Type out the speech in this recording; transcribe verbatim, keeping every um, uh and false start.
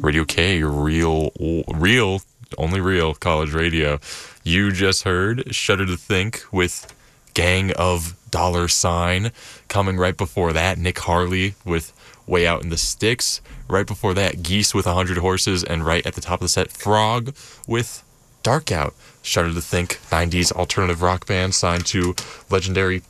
Radio K, real, real, only real college radio. You just heard Shudder to Think with Gang of Dollar Sign. Coming right before that, Nick Harley with Way Out in the Sticks. Right before that, Geese with one hundred Horses. And right at the top of the set, Frog with Dark Out. Shudder to Think, nineties alternative rock band signed to legendary